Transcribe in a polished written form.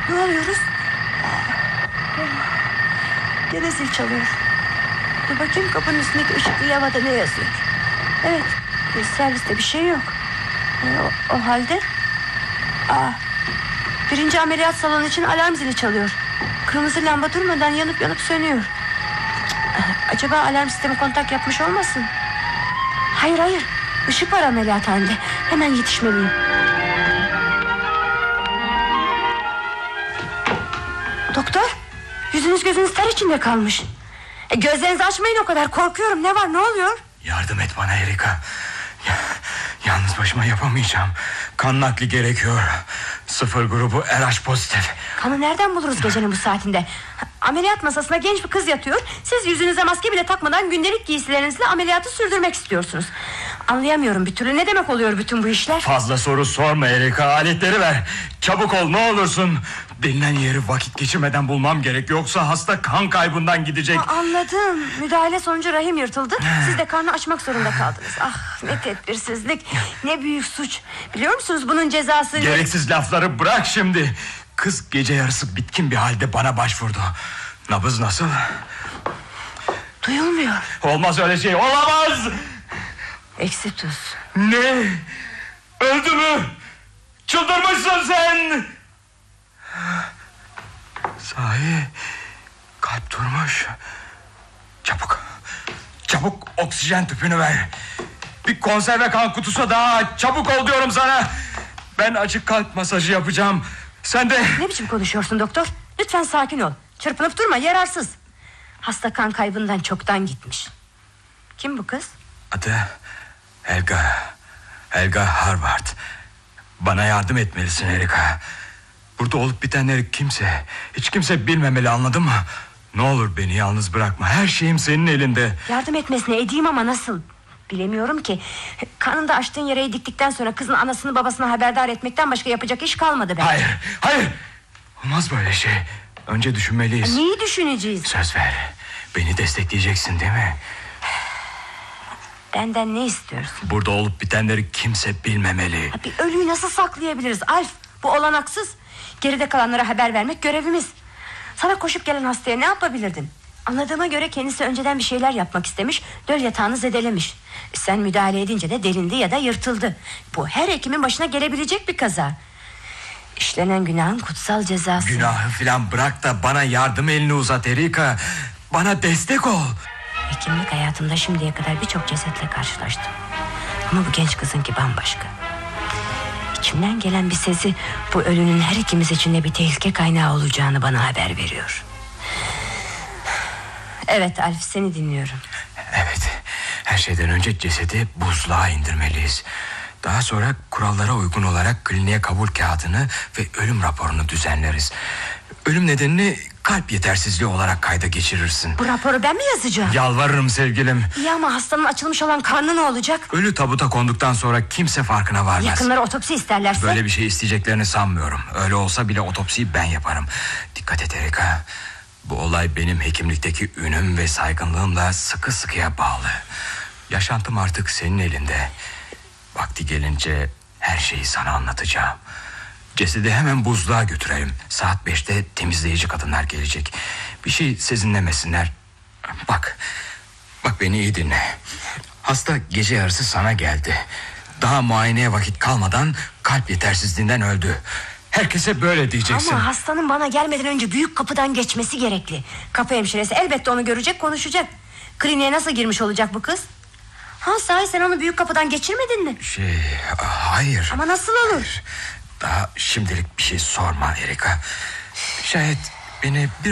Ne oluyoruz? Gene zil çalıyor. Dur bakayım, kapının üstündeki ışıklı lavada ne yazıyor? Evet, serviste bir şey yok. O halde birinci ameliyat salonu için alarm zili çalıyor. Kırmızı lamba durmadan yanıp yanıp sönüyor. Acaba alarm sistemi kontak yapmış olmasın? Hayır, ışık var ameliyathanede. Hemen yetişmeliyim. Doktor, yüzünüz gözünüz ter içinde kalmış. Gözlerinizi açmayın, o kadar korkuyorum. Ne var, ne oluyor? Yardım et bana Erika. Yalnız başıma yapamayacağım. Kan nakli gerekiyor. 0 grubu RH pozitif. Kanı nereden buluruz gecenin bu saatinde? Ameliyat masasına genç bir kız yatıyor. Siz yüzünüze maske bile takmadan gündelik giysilerinizle ameliyatı sürdürmek istiyorsunuz. Anlayamıyorum bir türlü, ne demek oluyor bütün bu işler? Fazla soru sorma Erika, aletleri ver. Çabuk ol ne olursun. Denilen yeri vakit geçirmeden bulmam gerek. Yoksa hasta kan kaybından gidecek. Anladım, müdahale sonucu rahim yırtıldı. Siz de karnı açmak zorunda kaldınız. Ah, ne tedbirsizlik, ne büyük suç. Biliyor musunuz bunun cezası? Gereksiz lafları bırak şimdi. Kız gece yarısı bitkin bir halde bana başvurdu. Nabız nasıl? Duyulmuyor. Olmaz öyle şey, olamaz. Eksi tuz. Ne? Öldü mü? Çıldırmışsın sen. Sahi kalp durmuş. Çabuk oksijen tüpünü ver. Bir konserve kan kutusu daha. Çabuk ol diyorum sana. Ben açık kalp masajı yapacağım. Sen de... Ne biçim konuşuyorsun doktor? Lütfen sakin ol. Çırpınıp durma, yararsız. Hasta kan kaybından çoktan gitmiş. Kim bu kız? Adı Helga Harvard. Bana yardım etmelisin Erika. Burada olup bitenleri hiç kimse bilmemeli, anladın mı? Ne olur beni yalnız bırakma. Her şeyim senin elinde. Yardım etmesine edeyim ama nasıl? Bilemiyorum ki. Kanında açtığın yarayı diktikten sonra kızın anasını babasına haberdar etmekten başka yapacak iş kalmadı belki. Hayır. Olmaz böyle şey. Önce düşünmeliyiz. Neyi düşüneceğiz? Söz ver. Beni destekleyeceksin değil mi? Benden ne istiyorsun? Burada olup bitenleri kimse bilmemeli. Bir ölüyü nasıl saklayabiliriz Alf? Bu olanaksız. Geride kalanlara haber vermek görevimiz. Sana koşup gelen hastaya ne yapabilirdin? Anladığıma göre kendisi önceden bir şeyler yapmak istemiş, döl yatağını zedelemiş. Sen müdahale edince de delindi ya da yırtıldı. Bu her hekimin başına gelebilecek bir kaza. İşlenen günahın kutsal cezası. Günahı filan bırak da bana yardım elini uzat Erika. Bana destek ol. Hekimlik hayatımda şimdiye kadar birçok cesetle karşılaştım. Ama bu genç kızınki bambaşka. İçimden gelen bir sesi bu ölünün her ikimiz için de bir tehlike kaynağı olacağını bana haber veriyor. Evet Alf, seni dinliyorum. Evet, her şeyden önce cesedi buzluğa indirmeliyiz. Daha sonra kurallara uygun olarak kliniğe kabul kağıdını ve ölüm raporunu düzenleriz. Ölüm nedenini kalp yetersizliği olarak kayda geçirirsin. Bu raporu ben mi yazacağım? Yalvarırım sevgilim. İyi ama hastanın açılmış olan karnı ne olacak? Ölü tabuta konduktan sonra kimse farkına varmaz. Yakınları otopsi isterlerse? Böyle bir şey isteyeceklerini sanmıyorum. Öyle olsa bile otopsiyi ben yaparım. Dikkat et Erika. Bu olay benim hekimlikteki ünüm ve saygınlığımla sıkı sıkıya bağlı. Yaşantım artık senin elinde. Vakti gelince her şeyi sana anlatacağım. Cesedi hemen buzluğa götürelim. Saat 5'te temizleyici kadınlar gelecek. Bir şey sezinlemesinler. Bak beni iyi dinle. Hasta gece yarısı sana geldi. Daha muayeneye vakit kalmadan kalp yetersizliğinden öldü. Herkese böyle diyeceksin. Ama hastanın bana gelmeden önce büyük kapıdan geçmesi gerekli. Kapı hemşiresi elbette onu görecek, konuşacak. Kliniğe nasıl girmiş olacak bu kız? Sahi sen onu büyük kapıdan geçirmedin mi? Hayır. Ama nasıl olur? Daha şimdilik bir şey sorma Erika. Şayet beni bir